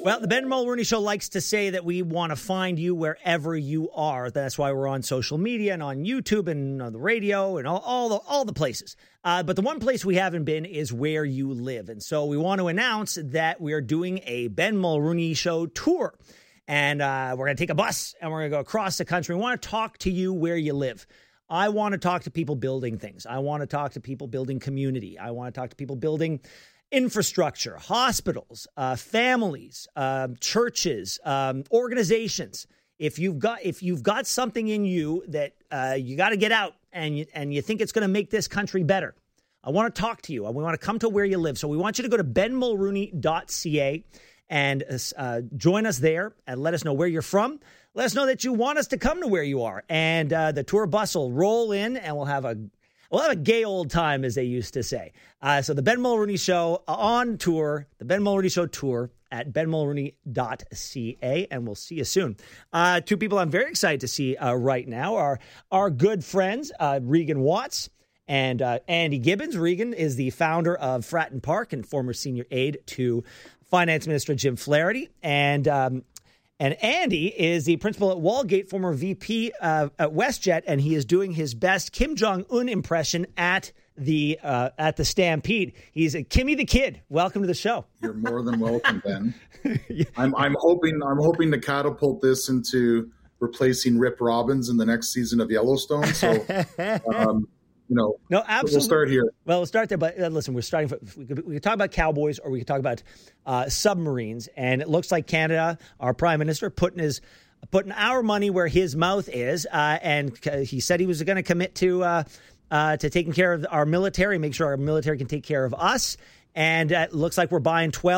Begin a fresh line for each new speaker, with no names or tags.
Well, the Ben Mulroney Show likes to say that we want to find you wherever you are. That's why we're on social media and on YouTube and on the radio and all the places. But the one place we haven't been is where you live. And so we want to announce that we are doing a Ben Mulroney Show tour. And we're going to take a bus and we're going to go across the country. We want to talk to you where you live. I want to talk to people building things. I want to talk to people building community. I want to talk to people building infrastructure, hospitals, families, churches, organizations. If you've got something in you that you got to get out and you think it's going to make this country better, I want to talk to you. We want to come to where you live. So we want you to go to benmulroney.ca and join us there and let us know where you're from. Let us know that you want us to come to where you are. And the tour bus will roll in and we'll have a gay old time, as they used to say. So the Ben Mulroney Show on tour, the Ben Mulroney Show tour at benmulroney.ca, and we'll see you soon. Two people I'm very excited to see right now are our good friends, Regan Watts and Andy Gibbons. Regan is the founder of Fratton Park and former senior aide to Finance Minister Jim Flaherty. And Andy is the principal at Walgate, former VP at WestJet, and he is doing his best Kim Jong-un impression at the Stampede. He's a Kimmy the Kid. Welcome to the show.
You're more than welcome, Ben. I'm hoping to catapult this into replacing Rip Robbins in the next season of Yellowstone. So, no, absolutely. We'll start here.
Well, we'll start there. But listen, we're starting. We could talk about cowboys, or we could talk about submarines. And it looks like Canada, our prime minister, putting our money where his mouth is. And he said he was going to commit to taking care of our military, make sure our military can take care of us. And it looks like we're buying 12